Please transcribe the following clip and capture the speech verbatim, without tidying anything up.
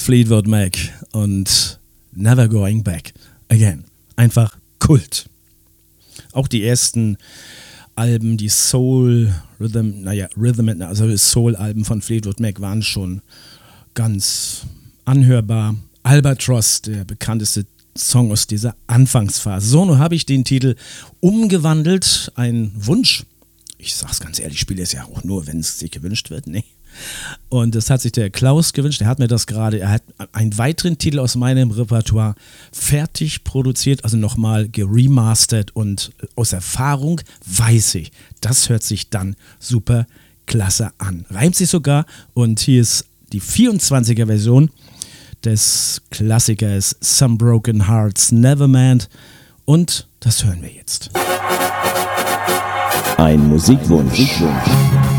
Fleetwood Mac und Never Going Back Again. Einfach Kult. Auch die ersten Alben, die Soul, Rhythm, naja, Rhythm, also Soul-Alben von Fleetwood Mac waren schon ganz anhörbar. Albatross, der bekannteste Song aus dieser Anfangsphase. So, nun habe ich den Titel umgewandelt. Ein Wunsch. Ich sag's ganz ehrlich, ich spiele es ja auch nur, wenn es sich gewünscht wird. Nee. Und das hat sich der Klaus gewünscht. Er hat mir das gerade, er hat einen weiteren Titel aus meinem Repertoire fertig produziert, also nochmal geremastert, und aus Erfahrung weiß ich, das hört sich dann super klasse an. Reimt sich sogar, und hier ist die vierundzwanziger Version des Klassikers Some Broken Hearts Nevermind, und das hören wir jetzt. Ein Musikwunsch. Ein Musikwunsch.